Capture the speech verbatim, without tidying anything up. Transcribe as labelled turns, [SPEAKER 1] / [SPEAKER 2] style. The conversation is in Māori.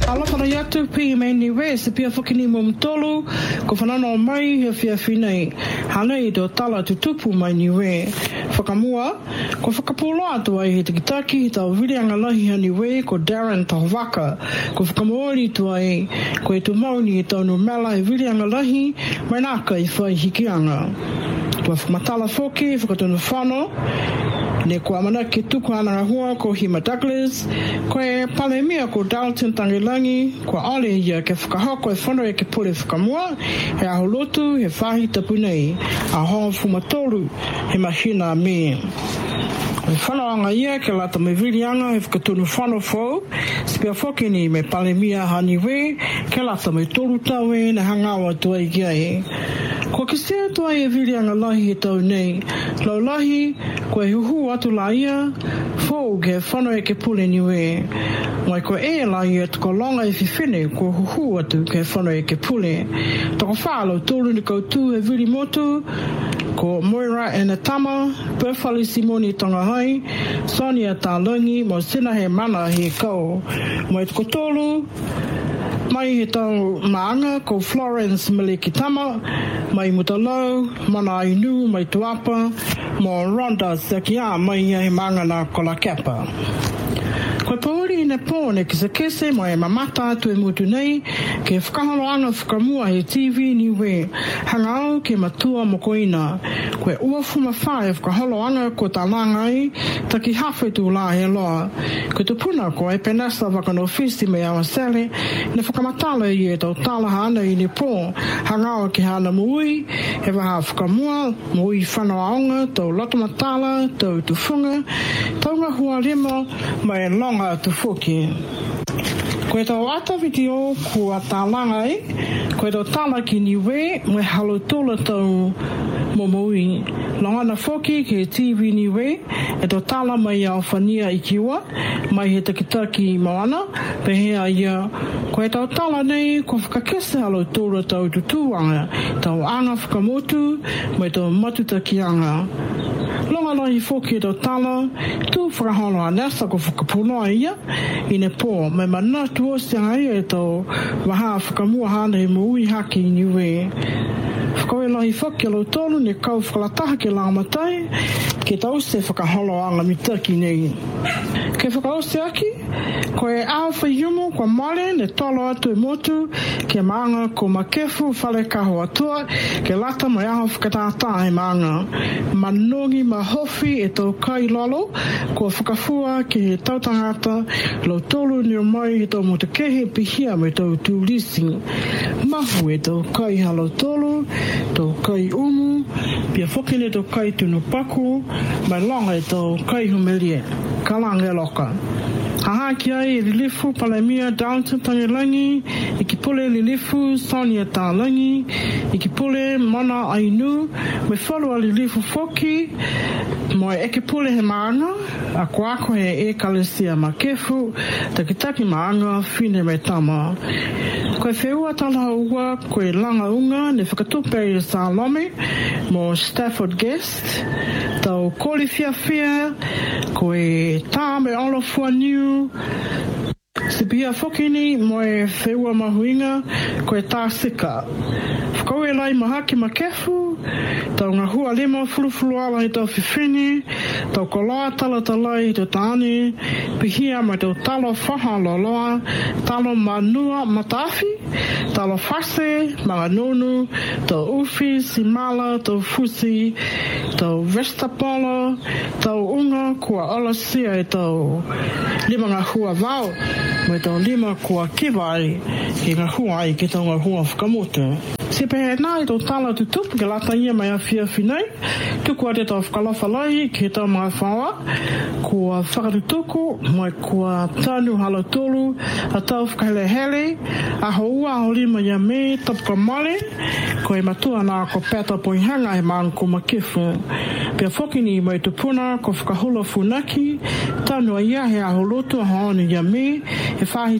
[SPEAKER 1] Alapana yatu pi me ni we se pia whakini mom tolu ko whanano mai he fia finei. Hanei do tala tutupu mai ni we. Whakamua, ko whakapola atua i he tikitaki i tau virianga lahi hani we ko Darren Tahwaka. Ko whakamoori tua e ko e tu mauni i tau no mela e virianga lahi mai naka i whai hikianga. Ko whakamatala whoki, whakatonu whano, ne ko amana ke tuku ana hua ko Hima Douglas, ko e palemia ko Dalton Tangilangi, ko ale ia ke whakahoko e whano e ke pule whakamua, he aho lotu, he whahi tapunei, a hong fumatoru, he mahina me. E whanoanga ia ke lata me virianga he whakatunu whano fau, spia whoki ni me palemia hani we, ke lata me toru tau e na hangawa tua i kia e. Ko ke sea tua e virianga lahi e tau nei, lau lahi ko e huhu atu la ia, fau ke whano e ke pule ni we. Mai ko e la ia tuko longa e whiwhine ko huhu atu ke whano e ke pule. Toko whaalo tōru ni koutu e viri motu, ko Moira e na tama, Perfali Simoni tonga hai, Sonia Tālungi, mo sina he mana he kau. Mai tuko tōru, mai he tau maanga ko Florence Milikitama, mai Mutalau, mana inu, mai tuapa, mo Rhonda Sekia, mai he maanga na kola kepa. Koe pauri ne pōne ki se kese mo e mamata atu e mutu nei, ke whakaholoanga whakamua he T V ni we, hanga au ke matua mo koina. Koe ua fuma whae whakaholoanga ko tā langai, taki hawhi tu la he loa. Koe tu puna ko e penasa wakano fisti me awa sele, ne whakamatala i e tau tala hana i ne pō, hanga au ke hana mui, he waha whakamua, mui whanaonga, tau lotomatala, tau tufunga, tau ngahua rima, mai longa tu whoki. Koe tau ata video kua tālanga e, koe tau tala ki ni we, me halo tola tau momoi. Longa na whoki ke T V ni we, e tau tala mai au whania i kiwa, mai he takitaki moana, pe hea ia. Koe tau tala nei, ko whakakese halo tola tau tutuanga, tau anga whakamotu, mai tau matutakianga. Longa lahi whoki e tau tala, tu whakahono a nasa ko whakapunoa ia, i ne pō, mai mana tu o sianga ia e tau waha whakamua hana he mui haki i ni we. Whakawe lahi whaki alo tolu ne kau whakalataha ke langamatai, ke tau se whakaholo anga mitaki nei. Ke whakaose aki, ko e ao whaiumu kwa mare ne tolo atu e motu, ke maanga ko makefu whale kaho atua, ke lata mai aho whakatātā e maanga. Manongi mahofi e tau kai lolo, ko whakafua ke he tautangata, lo tolu ni o mai he tau motukehe pihia me tau tūlisi. Mahu e tau kai halo tolu, tau kai umu, pia whakene tau kai tunu paku, mai longa e tau kai humelie. Kalange loka. Aha ki ai e lilifu palemia Downton Tangilangi, i ki pule lilifu Sonia Tālungi, i ki pule Mana Ainu, me whalua lilifu Foki, mo e eke pule he maanga, a koako he e kalesia makefu, takitaki maanga, fine me tama. Koe wheua tala ua, koe langa unga, ne whakatupe i Salome, mo Stafford Guest, tau koli fia fia, koe tā me olofua niu, se pia whokini mo e wheua mahuinga, koe tā sika. Whakaue lai mahaki makefu, tau ngā hua lima fulufulu awa i tau whiwhini, tau koloa tala talai i tau tāne, pihia mai tau talo whaha loloa, talo manua matafi, talo whase, mga nonu, tau uwhi, simala, tau fusi, tau vestapolo, tau unga kua ola sia i tau lima ngā hua vau, mai tau lima kua kiwai, ki ngā hua ai ki tau ngā hua whakamotu. Se pehe nā i tau tala tutupu ke lata ia mai a fia finai, tuku ate tau whakalofa lai ki tau mga whaua, kua whakatutuku, mai kua tanu hala tolu, a tau whakahelehele, a houa a holima ia me, tapuka male, ko e matua nā ko pēta poihanga he maang ko makifu. Pea whokini mai tupuna, ko whakahula funaki, tanu a ia he a holotu a haone ia me, he whahi